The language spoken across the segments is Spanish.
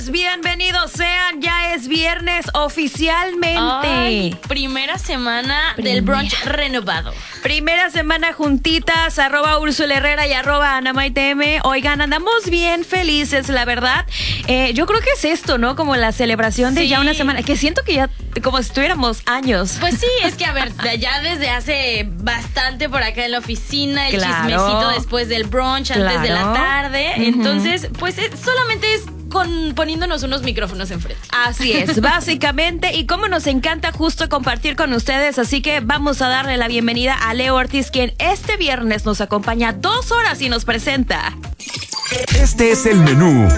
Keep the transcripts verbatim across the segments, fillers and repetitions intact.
Pues bienvenidos sean, ya es viernes oficialmente. Ay, primera semana primera. del brunch renovado. Primera semana juntitas, arroba Úrsula Herrera y arroba Ana Maite M. Oigan, andamos bien felices, la verdad. Eh, yo creo que es esto, ¿no? Como la celebración de sí. ya una semana, que siento que ya como si estuviéramos años. Pues sí, es que a ver, ya desde hace bastante por acá en la oficina, el claro. chismecito después del brunch, antes claro. de la tarde. Uh-huh. Entonces, pues es, solamente es con poniéndonos unos micrófonos enfrente. Así es, básicamente, y como nos encanta justo compartir con ustedes, así que vamos a darle la bienvenida a Leo Ortiz, quien este viernes nos acompaña dos horas y nos presenta. Este es el menú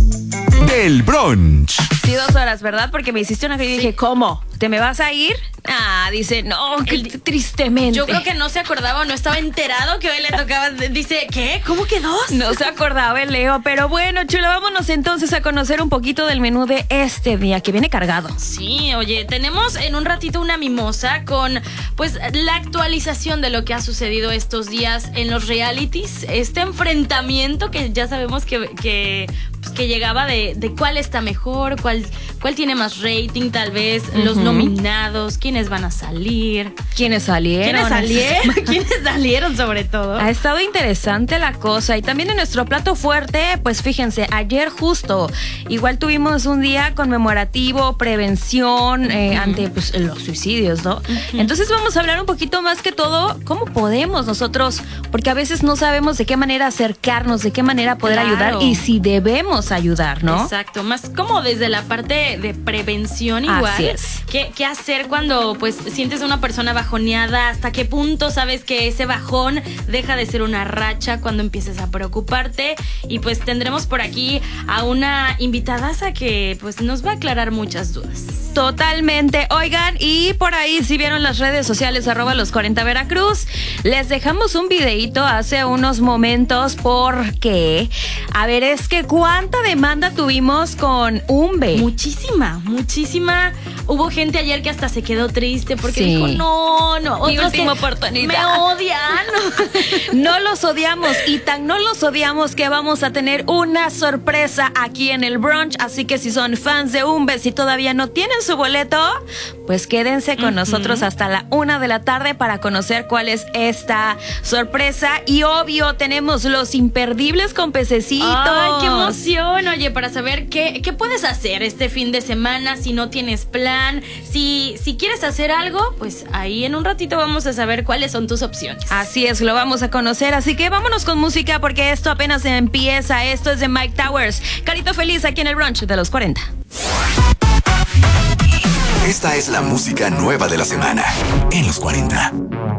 del brunch. Sí, dos horas, ¿verdad? Porque me hiciste una que sí. dije, ¿cómo? ¿Te me vas a ir? Ah, dice, no, que el, tristemente. Yo creo que no se acordaba o no estaba enterado que hoy le tocaba. Dice, ¿qué? ¿Cómo que dos? No se acordaba el Leo, pero bueno, chulo, vámonos entonces a conocer un poquito del menú de este día, que viene cargado. Sí, oye, tenemos en un ratito una mimosa con, pues, la actualización de lo que ha sucedido estos días en los realities. Este enfrentamiento que ya sabemos que, que, pues, que llegaba de, de cuál está mejor, cuál, cuál tiene más rating, tal vez, uh-huh. los nominados, quiénes van a salir. ¿Quiénes salieron? ¿Quiénes salieron? ¿Quiénes salieron sobre todo? Ha estado interesante la cosa. Y también en nuestro plato fuerte, pues fíjense, ayer justo, igual tuvimos un día conmemorativo, prevención uh-huh. eh, ante pues, los suicidios, ¿no? Uh-huh. Entonces vamos a hablar un poquito más que todo, cómo podemos nosotros, porque a veces no sabemos de qué manera acercarnos, de qué manera poder claro. ayudar y si debemos ayudar, ¿no? Exacto, más como desde la parte de prevención igual. Así es. ¿Qué, qué hacer cuando pues sientes a una persona bajoneada? ¿Hasta qué punto sabes que ese bajón deja de ser una racha cuando empieces a preocuparte? Y pues tendremos por aquí a una invitadaza que pues nos va a aclarar muchas dudas. Totalmente. Oigan, y por ahí si vieron las redes sociales arroba los cuarenta Veracruz, les dejamos un videíto hace unos momentos porque, a ver, es que ¿cuánta demanda tuvimos con Umbe? Muchísima, muchísima. Hubo gente ayer que hasta se quedó triste porque sí. dijo, no, no. Mi última oportunidad. Me odian. No los odiamos y tan no los odiamos que vamos a tener una sorpresa aquí en el brunch. Así que si son fans de Umbe, si todavía no tienen su boleto, pues quédense con uh-huh. nosotros hasta la una de la tarde para conocer cuál es esta sorpresa. Y obvio, tenemos los imperdibles con pececitos. ¡Ay, qué emoción! Oye, para saber qué, qué puedes hacer este fin de semana si no tienes plan, si, si quieres hacer algo, pues ahí en un ratito vamos a saber cuáles son tus opciones. Así es, lo vamos a conocer. Así que vámonos con música porque esto apenas empieza. Esto es de Mike Towers. Carito Feliz aquí en el brunch de los cuarenta. Esta es la música nueva de la semana en los cuarenta.